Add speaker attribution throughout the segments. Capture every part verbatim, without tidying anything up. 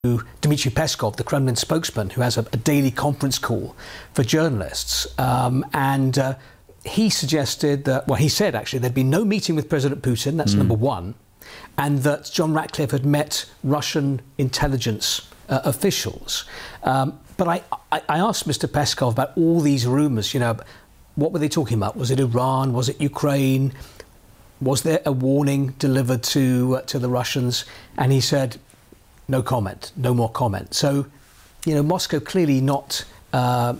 Speaker 1: Dmitry Peskov, the Kremlin spokesman, who has a, a daily conference call for journalists. Um, and uh, he suggested that, well, he said actually there'd been no meeting with President Putin, that's mm. number one, and that John Ratcliffe had met Russian intelligence uh, officials. Um, but I, I, I asked Mister Peskov about all these rumours, you know, what were they talking about? Was it Iran? Was it Ukraine? Was there a warning delivered to uh, to the Russians? And he said, no comment, no more comment. So, you know, Moscow clearly not uh,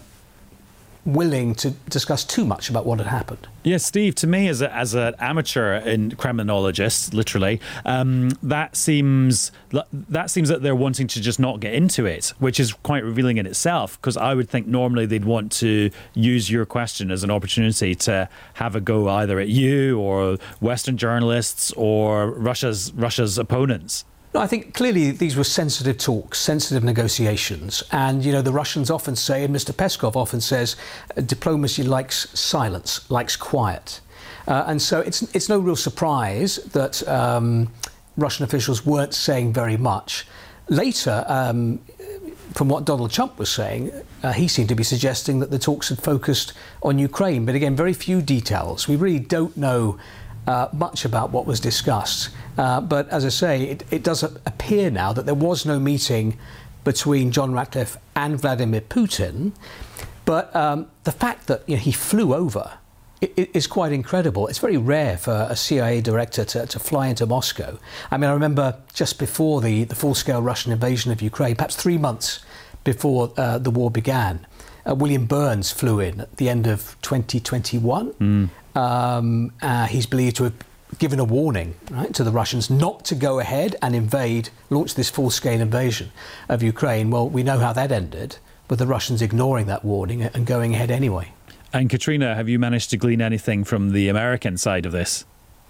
Speaker 1: willing to discuss too much about what had happened.
Speaker 2: Yes, Steve, to me as a, as an amateur in criminologist, literally, um, that seems that seems that they're wanting to just not get into it, which is quite revealing in itself, because I would think normally they'd want to use your question as an opportunity to have a go either at you or Western journalists or Russia's Russia's opponents.
Speaker 1: No, I think clearly these were sensitive talks, sensitive negotiations. And, you know, the Russians often say, and Mister Peskov often says, diplomacy likes silence, likes quiet. Uh, and so it's it's no real surprise that um, Russian officials weren't saying very much. Later, um, from what Donald Trump was saying, uh, he seemed to be suggesting that the talks had focused on Ukraine. But again, very few details. We really don't know Uh, much about what was discussed. Uh, but as I say, it, it does appear now that there was no meeting between John Ratcliffe and Vladimir Putin. But um, the fact that, you know, he flew over it, it is quite incredible. It's very rare for a C I A director to, to fly into Moscow. I mean, I remember just before the, the full-scale Russian invasion of Ukraine, perhaps three months before uh, the war began, uh, William Burns flew in at the end of twenty twenty-one. Mm. Um, uh, he's believed to have given a warning, right, to the Russians not to go ahead and invade, launch this full-scale invasion of Ukraine. Well, we know how that ended, with the Russians ignoring that warning and going ahead anyway.
Speaker 2: And Katrina, have you managed to glean anything from the American side of this?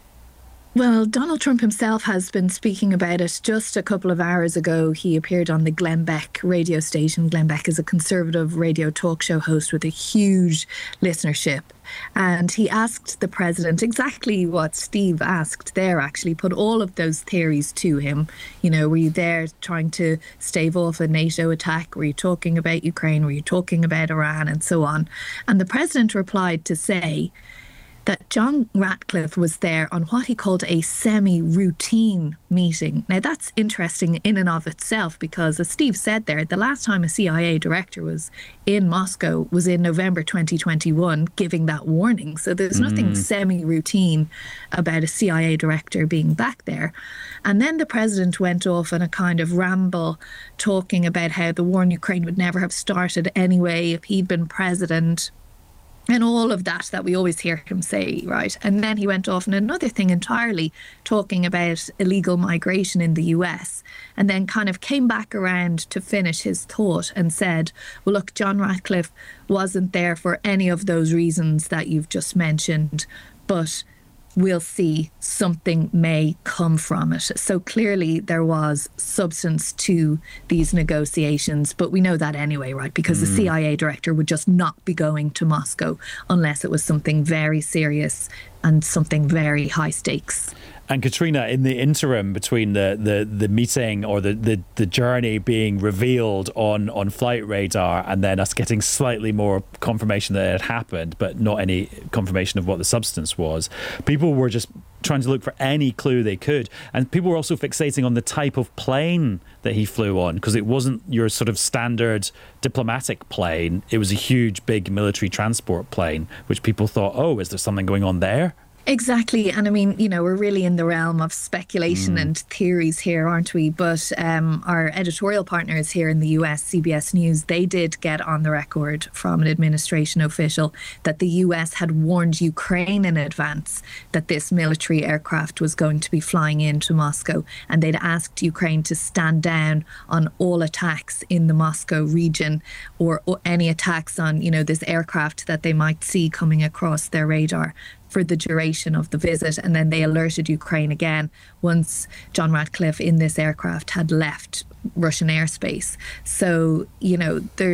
Speaker 3: Well, Donald Trump himself has been speaking about it. Just a couple of hours ago, he appeared on the Glenn Beck radio station. Glenn Beck is a conservative radio talk show host with a huge listenership. And he asked the president exactly what Steve asked there, actually, put all of those theories to him. You know, were you there trying to stave off a NATO attack? Were you talking about Ukraine? Were you talking about Iran? And so on. And the president replied to say that John Ratcliffe was there on what he called a semi-routine meeting. Now, that's interesting in and of itself, because as Steve said there, the last time a C I A director was in Moscow was in November twenty twenty-one, giving that warning. So there's mm. nothing semi-routine about a C I A director being back there. And then the president went off on a kind of ramble, talking about how the war in Ukraine would never have started anyway if he'd been president. And all of that that we always hear him say, right? And then he went off on another thing entirely, talking about illegal migration in the U S, and then kind of came back around to finish his thought and said, well, look, John Ratcliffe wasn't there for any of those reasons that you've just mentioned, but we'll see, something may come from it. So clearly there was substance to these negotiations, but we know that anyway, right? Because mm. the C I A director would just not be going to Moscow unless it was something very serious and something very high stakes.
Speaker 2: And Katrina, in the interim between the, the, the meeting or the, the, the journey being revealed on, on flight radar and then us getting slightly more confirmation that it had happened, but not any confirmation of what the substance was, people were just trying to look for any clue they could. And people were also fixating on the type of plane that he flew on, because it wasn't your sort of standard diplomatic plane. It was a huge, big military transport plane, which people thought, oh, is there something going on there?
Speaker 3: Exactly. And I mean, you know, we're really in the realm of speculation mm. and theories here, aren't we? But um, our editorial partners here in the U S, C B S News, they did get on the record from an administration official that the U S had warned Ukraine in advance that this military aircraft was going to be flying into Moscow. And they'd asked Ukraine to stand down on all attacks in the Moscow region, or, or any attacks on, you know, this aircraft that they might see coming across their radar, for the duration of the visit. And then they alerted Ukraine again once John Ratcliffe in this aircraft had left Russian airspace. So, you know, there's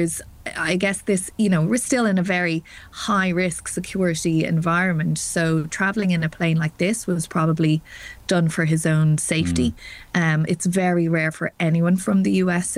Speaker 3: I guess this, you know, we're still in a very high risk security environment. So traveling in a plane like this was probably done for his own safety. Mm. Um, it's very rare for anyone from the U S